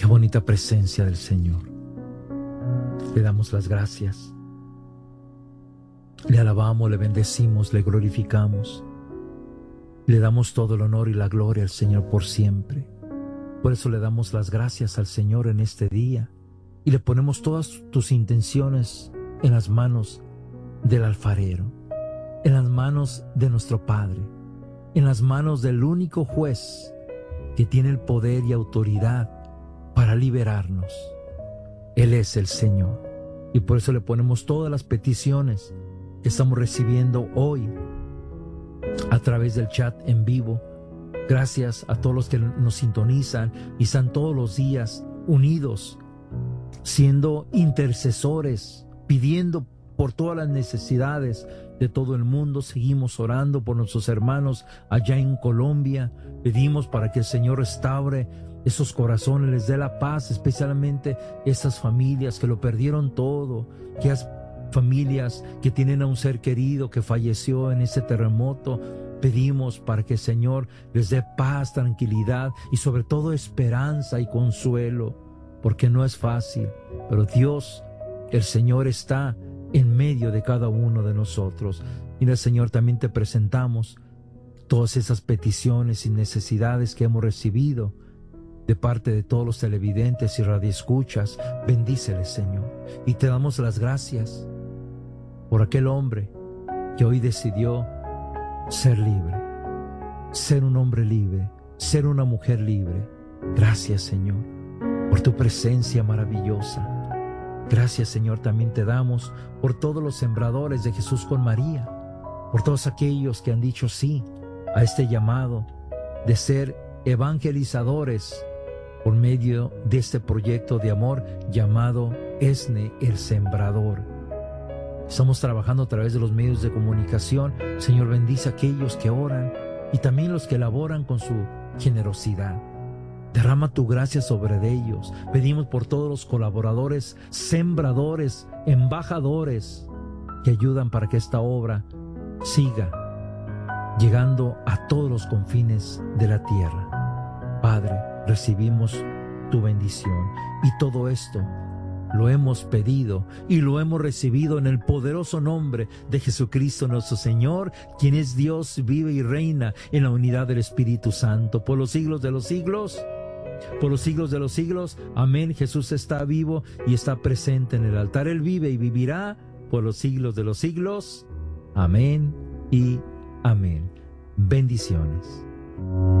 Qué bonita presencia del Señor. Le damos las gracias. Le alabamos, le bendecimos, le glorificamos. Le damos todo el honor y la gloria al Señor por siempre. Por eso le damos las gracias al Señor en este día y le ponemos todas tus intenciones en las manos del alfarero, en las manos de nuestro Padre, en las manos del único juez que tiene el poder y autoridad para liberarnos. Él es el Señor y por eso le ponemos todas las peticiones que estamos recibiendo hoy a través del chat en vivo. Gracias a todos los que nos sintonizan y están todos los días unidos, siendo intercesores, pidiendo por todas las necesidades de todo el mundo. Seguimos orando por nuestros hermanos allá en Colombia. Pedimos para que el Señor restaure esos corazones, les dé la paz, especialmente esas familias que lo perdieron todo, que familias que tienen a un ser querido que falleció en ese terremoto. Pedimos para que el Señor les dé paz, tranquilidad y sobre todo esperanza y consuelo, porque no es fácil, pero Dios, el Señor, está en medio de cada uno de nosotros. Mira, Señor, también te presentamos todas esas peticiones y necesidades que hemos recibido de parte de todos los televidentes y radioescuchas. Bendíceles, Señor, y te damos las gracias por aquel hombre que hoy decidió ser libre, ser un hombre libre, ser una mujer libre. Gracias, Señor, por tu presencia maravillosa. Gracias, Señor, también te damos por todos los sembradores de Jesús con María, por todos aquellos que han dicho sí a este llamado de ser evangelizadores por medio de este proyecto de amor llamado ESNE, el Sembrador. Estamos trabajando a través de los medios de comunicación. Señor, bendice a aquellos que oran y también los que laboran con su generosidad. Derrama tu gracia sobre ellos. Pedimos por todos los colaboradores, sembradores, embajadores que ayudan para que esta obra siga llegando a todos los confines de la tierra. Padre, recibimos tu bendición y todo esto lo hemos pedido y lo hemos recibido en el poderoso nombre de Jesucristo nuestro Señor, quien es Dios, vive y reina en la unidad del Espíritu Santo, por los siglos de los siglos. Por los siglos de los siglos. Amén. Jesús está vivo y está presente en el altar. Él vive y vivirá por los siglos de los siglos. Amén y amén. Bendiciones.